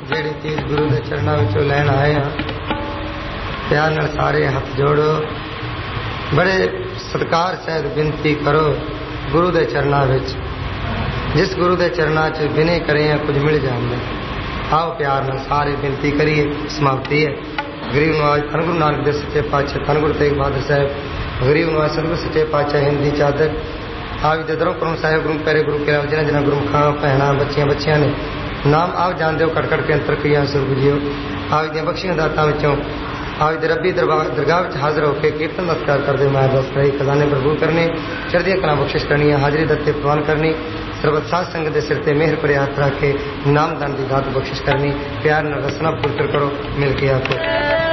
ਜਿਹੜੀ ਚੀਜ਼ ਗੁਰੂ ਦੇ ਚਰਨਾਂ ਵਿੱਚੋਂ ਲੈਣ ਆਏ ਆ, ਪਿਆਰ ਨਾਲ ਸਾਰੇ ਹੱਥ ਜੋੜੋ, ਬੜੇ ਸਤਿਕਾਰ ਸਹਿਤ ਬੇਨਤੀ ਕਰੋ ਗੁਰੂ ਦੇ ਚਰਨਾਂ ਵਿੱਚ। ਜਿਸ ਗੁਰੂ ਦੇ ਚਰਨਾਂ 'ਚ ਬਿਨੇ ਕਰੇ ਆ ਕੁਝ ਮਿਲ ਜਾਂਦਾ। ਆਓ ਪਿਆਰ ਨਾਲ ਸਾਰੇ ਬੇਨਤੀ ਕਰੀਏ। ਸਮਾਪਤੀ ਹੈ। ਗਰੀਬ ਨਵਾਜ ਧੰਨ ਗੁਰੂ ਨਾਨਕ ਦੇਵ ਸੱਚੇ ਪਾਤਸ਼ਾਹ, ਧੰਨ ਗੁਰੂ ਤੇਗ ਬਹਾਦਰ ਸਾਹਿਬ, ਗਰੀਬ ਨਵਾਜ ਸਤਿਗੁਰੂ ਸੱਚੇ ਪਾਤਸ਼ਾਹ ਹਿੰਦੀ ਚਾਦਰ ਆਪ ਜੀ ਦੇ ਦਰੋਂ ਕਰਮ ਸਾਹਿਬ ਗੁਰੂ ਪਿਆਰੇ ਗੁਰੂ ਕੇ ਜਿਹਨਾਂ ਜਿਹਨਾਂ ਗੁਰਮੁਖਾਂ ਭੈਣਾਂ ਬੱਚੀਆਂ ਨੇ ਨਾਮ ਆਪ ਜਾਣਦੇ ਹੋ ਕਟ ਕੇ ਅੰਤਰ ਕਈਆਂ ਸੁਰਗ ਜੀਓ। ਆਪ ਦੀਆਂ ਬਖਸ਼ੀਆਂ ਦਾਤਾਂ ਵਿੱਚੋਂ ਆਪ ਦੇ ਰੱਬੀ ਦਰਗਾਹ ਵਿੱਚ ਹਾਜ਼ਰ ਹੋ ਕੇ ਕੀਰਤਨ ਨਮਸਕਾਰ ਕਰਦੇ ਮੈਂ ਬਸ ਰਹੀ ਖਜ਼ਾਨੇ ਪ੍ਰਭੂ ਕਰਨੇ, ਚੜ੍ਹਦੀਆਂ ਕਲਾਂ ਬਖਸ਼ਿਸ਼ ਕਰਨੀ, ਹਾਜ਼ਰੀ ਦਿੱਤੇ ਪ੍ਰਵਾਨ ਕਰਨੀ, ਸਰਬਤ ਸਾਧ ਸੰਗਤ ਦੇ ਸਿਰ ਤੇ ਮਿਹਰ ਭਰੇ ਹੱਥ ਰੱਖ ਕੇ ਨਾਮਦਾਨ ਦੀ ਦਾਤ ਬਖਸ਼ਿਸ਼ ਕਰਨੀ। ਪਿਆਰ ਨਾਲ ਰਸਨਾ ਪੁੱਤਰ ਕਰੋ, ਮਿਲ ਕੇ ਆਖੋ